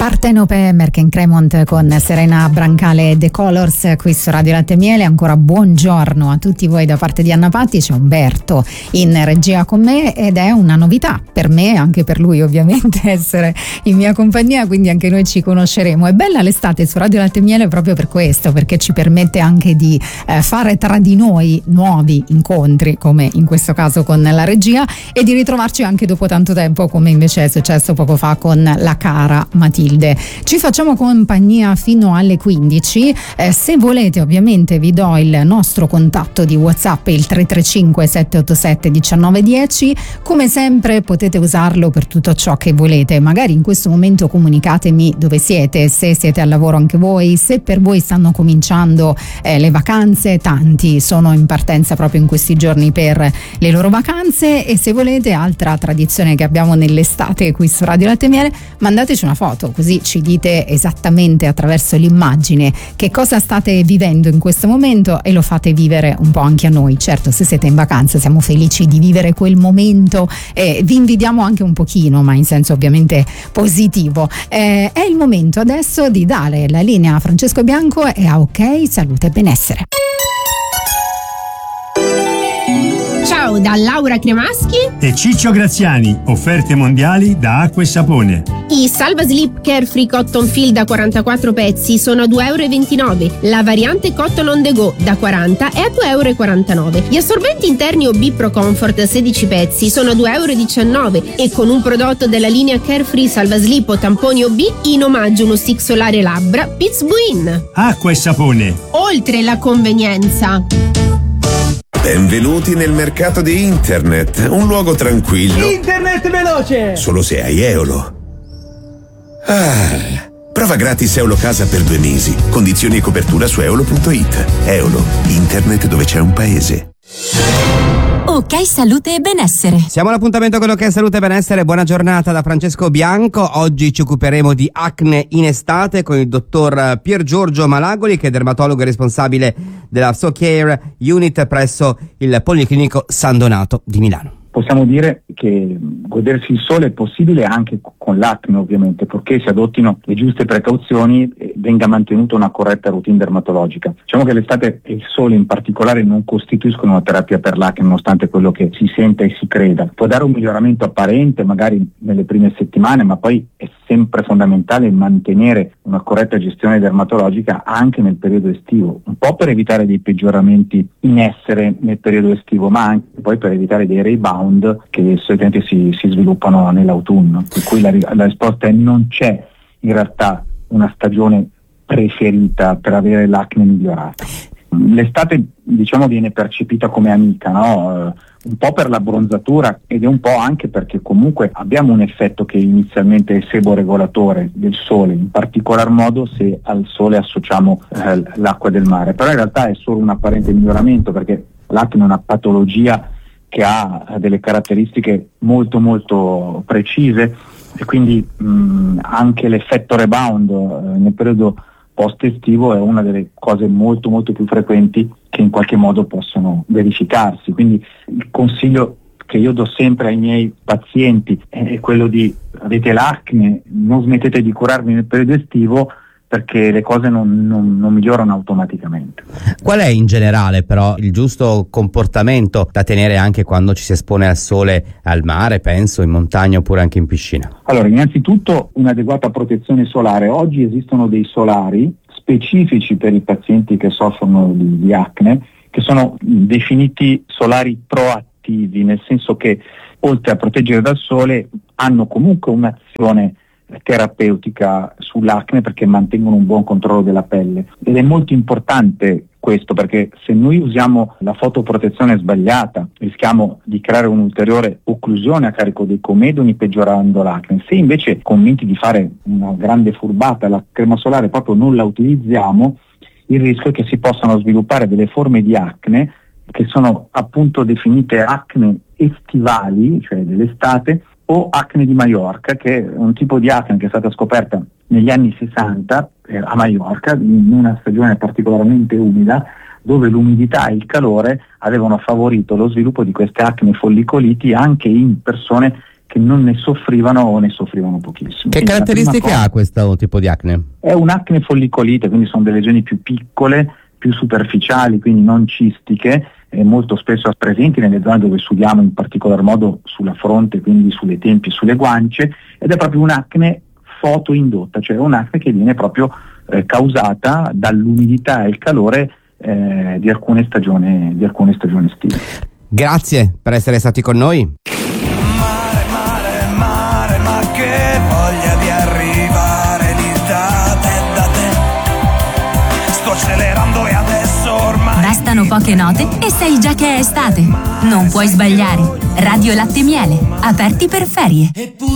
Partenope, Merck Cremont con Serena Brancale, The Colors qui su Radio Latte e Miele. Ancora buongiorno a tutti voi da parte di Anna Patti. C'è Umberto in regia con me ed è una novità per me, anche per lui ovviamente, essere in mia compagnia, quindi anche noi ci conosceremo. È bella l'estate su Radio Latte e Miele proprio per questo, perché ci permette anche di fare tra di noi nuovi incontri, come in questo caso con la regia, e di ritrovarci anche dopo tanto tempo, come invece è successo poco fa con la cara Matilde. Ci facciamo compagnia fino alle 15. Se volete, ovviamente, vi do il nostro contatto di WhatsApp, il 335 787 1910. Come sempre potete usarlo per tutto ciò che volete. Magari in questo momento comunicatemi dove siete, se siete al lavoro anche voi, se per voi stanno cominciando le vacanze. Tanti sono in partenza proprio in questi giorni per le loro vacanze, e se volete, altra tradizione che abbiamo nell'estate qui su Radio Latte e Miele, mandateci una foto, così ci dite esattamente attraverso l'immagine che cosa state vivendo in questo momento e lo fate vivere un po' anche a noi. Certo, se siete in vacanza siamo felici di vivere quel momento, vi invidiamo anche un pochino, ma in senso ovviamente positivo. È il momento adesso di dare la linea a Francesco Bianco e a OK Salute e Benessere. Ciao da Laura Cremaschi e Ciccio Graziani, offerte mondiali da Acqua e Sapone. I Salva Slip Carefree Cotton Feel da 44 pezzi sono a €2,29. La variante Cotton on the Go da 40 è a €2,49. Gli assorbenti interni OB Pro Comfort 16 pezzi sono a €2,19, e con un prodotto della linea Carefree Salva Slip o tamponi OB in omaggio uno stick solare labbra Pitts Buin. Acqua e Sapone. Oltre la convenienza. Benvenuti nel mercato di internet, un luogo tranquillo. Internet veloce! Solo se hai Eolo. Prova gratis Eolo Casa per 2 mesi. Condizioni e copertura su eolo.it. Eolo, internet dove c'è un paese. OK Salute e Benessere. Siamo all'appuntamento con OK Salute e Benessere. Buona giornata da Francesco Bianco. Oggi ci occuperemo di acne in estate con il dottor Pier Giorgio Malagoli, che è dermatologo e responsabile della SoCare Unit presso il Policlinico San Donato di Milano. Possiamo dire che godersi il sole è possibile anche con l'acne, ovviamente, purché si adottino le giuste precauzioni e venga mantenuta una corretta routine dermatologica. Diciamo che l'estate e il sole in particolare non costituiscono una terapia per l'acne, nonostante quello che si senta e si creda. Può dare un miglioramento apparente magari nelle prime settimane, ma poi è sempre fondamentale mantenere una corretta gestione dermatologica anche nel periodo estivo, un po' per evitare dei peggioramenti in essere nel periodo estivo, ma anche poi per evitare dei rebound che solitamente si sviluppano nell'autunno, per cui la risposta è: non c'è in realtà una stagione preferita per avere l'acne migliorata. L'estate, diciamo, viene percepita come amica, no? Un po' per l'abbronzatura ed è un po' anche perché comunque abbiamo un effetto che inizialmente è seboregolatore del sole, in particolar modo se al sole associamo l'acqua del mare, però in realtà è solo un apparente miglioramento, perché l'acne è una patologia che ha delle caratteristiche molto molto precise, e quindi anche l'effetto rebound nel periodo post-estivo è una delle cose molto molto più frequenti che in qualche modo possono verificarsi. Quindi il consiglio che io do sempre ai miei pazienti è quello di: avete l'acne, non smettete di curarvi nel periodo estivo, perché le cose non migliorano automaticamente. Qual è in generale però il giusto comportamento da tenere anche quando ci si espone al sole, al mare, penso, in montagna oppure anche in piscina? Allora, innanzitutto un'adeguata protezione solare. Oggi esistono dei solari specifici per i pazienti che soffrono di acne, che sono definiti solari proattivi, nel senso che oltre a proteggere dal sole hanno comunque un'azione terapeutica sull'acne, perché mantengono un buon controllo della pelle. Ed è molto importante questo, perché se noi usiamo la fotoprotezione sbagliata rischiamo di creare un'ulteriore occlusione a carico dei comedoni, peggiorando l'acne. Se invece, convinti di fare una grande furbata, la crema solare proprio non la utilizziamo, il rischio è che si possano sviluppare delle forme di acne che sono appunto definite acne estivali, cioè dell'estate, o acne di Maiorca, che è un tipo di acne che è stata scoperta negli anni 60 a Maiorca, in una stagione particolarmente umida, dove l'umidità e il calore avevano favorito lo sviluppo di queste acne follicoliti anche in persone che non ne soffrivano o ne soffrivano pochissimo. Che Quindi caratteristiche ha questo tipo di acne? è un'acne follicolite, quindi sono delle lesioni più piccole, più superficiali, quindi non cistiche, molto spesso presenti nelle zone dove sudiamo, in particolar modo sulla fronte, quindi sulle tempie e sulle guance, ed è proprio un'acne fotoindotta, cioè un'acne che viene proprio causata dall'umidità e il calore di alcune stagioni estive. Grazie per essere stati con noi. Mare, ma che voglia di arrivare lì da te. Sto accelerando e adesso ormai Bastano poche note e sai già che è estate. Non puoi sbagliare. Radio Latte Miele, aperti per ferie.